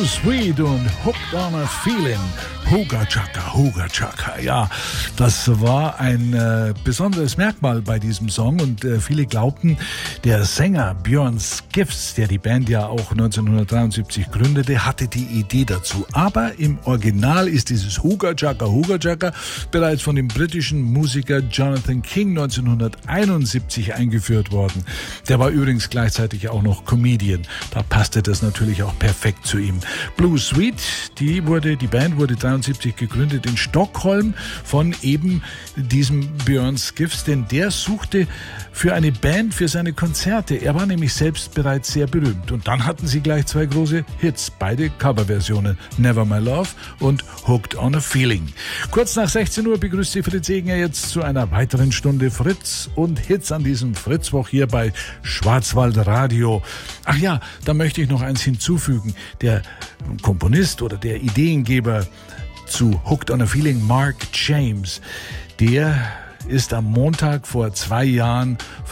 Sweet und Hooked on a Feeling. Hooga Chaka, Hooga Chaka. Ja, das war ein besonderes Merkmal bei diesem Song und viele glaubten, der Sänger Björn Skifs, der die Band ja auch 1973 gründete, hatte die Idee dazu. Aber im Original ist dieses Hooga Chaka bereits von dem britischen Musiker Jonathan King 1971 eingeführt worden. Der war übrigens gleichzeitig auch noch Comedian. Da passte das natürlich auch perfekt zu ihm. Blue Sweet, die Band wurde 1973 gegründet in Stockholm von eben diesem Björn Skifs, denn der suchte für eine Band für seine Konzerte. Er war nämlich selbst bereits sehr berühmt. Und dann hatten sie gleich zwei große Hits, beide Coverversionen, Never My Love und Hooked on a Feeling. Kurz nach 16 Uhr begrüßt Sie Fritz Egner jetzt zu einer weiteren Stunde Fritz und Hits an diesem Fritzwoch hier bei Schwarzwald Radio. Ach ja, da möchte ich noch eins hinzufügen. Der Komponist oder der Ideengeber zu Hooked on a Feeling, Mark James, der ist am Montag vor 2 Jahren